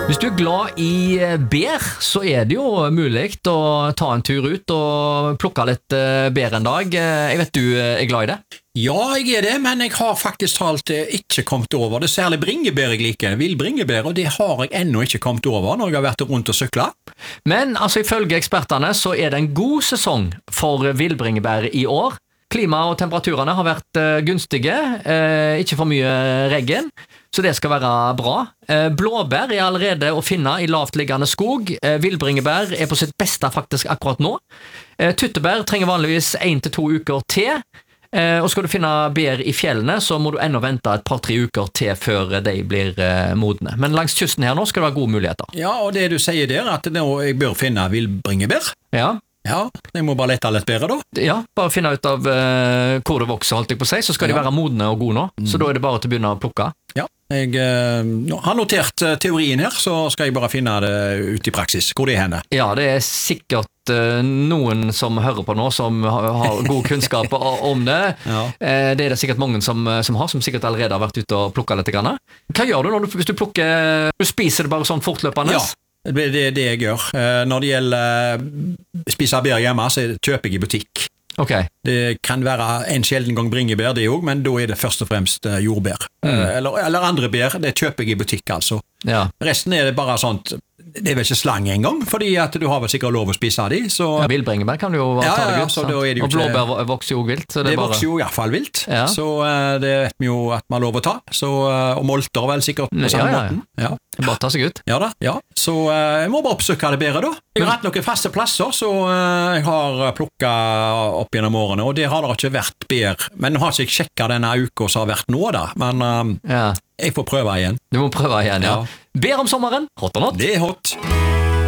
Hvis du glad i bær, så det jo mulig å ta en tur ut og plukke litt bær en dag. Jeg vet du glad i det? Ja, jeg det, men jeg har faktisk talt ikke kommet over det. Særlig bringebær jeg liker, villbringebær, og det har jeg ennå ikke kommet over når jeg har vært rundt og syklet. Men altså, ifølge ekspertene så det en god sesong for villbringebær i år. Klima og temperaturene har vært gunstige, ikke for mye regn, så det skal være bra. Blåbær allerede å finne i lavtliggende skog. Villbringebær på sitt beste faktisk akkurat nå. Tyttebær trenger vanligvis 1 til 2 uker til. Og skal du finne bær i fjellene, så må du enda vente et par-tre uker til før de blir modne. Men langs kysten her nå skal det være gode muligheter. Ja, og det du sier der, at nå jeg bør finne villbringebær. Ja, jeg må bare lete litt bedre da. Ja, bare finne ut av hvor det vokser, holdt jeg på å si, så skal de være modne og gode nå. Så da det bare til å begynne å plukke. Ja, jeg har notert teorien her, så skal jeg bare finne det ut i praksis, hvor det henne. Ja, det sikkert noen som hører på nå, som har god kunnskap om det. Ja. Det det sikkert mange som sikkert allerede har vært ute og plukket litt grann. Hva gjør du hvis du plukker? Du spiser det bare sånn fortløpende? Ja. Det det jeg gjør. Når det gjelder spise bær hjemme, så kjøper jeg i butikk. Okay. Det kan være en sjelden gang bringebær det også, men da det først og fremst jordbær. Eller andre bær, det kjøper jeg i butikk altså. Ja. Resten det bare sånt, det vel ikke slang en gang, fordi at du har vel sikkert lov å spise de. Så... Ja, villbringebær kan du jo ta deg ut. Og blåbær vokser jo vilt. Så det vokser jo i hvert fall vilt, så det vet vi jo at man har lov å ta. Så, og molter vel sikkert på samme måten. Ja. Det bare tar seg ut. Ja da, ja. Så jeg må bare oppsøke det bedre da. Jeg har hatt noen faste plasser, så jeg har plukket opp gjennom årene, og det har det ikke vært bær. Men nå har ikke jeg sjekket denne uka som har vært nå da, men jeg får prøve igjen. Du må prøve igjen, ja. Bær om sommeren, hot or not? Det hot.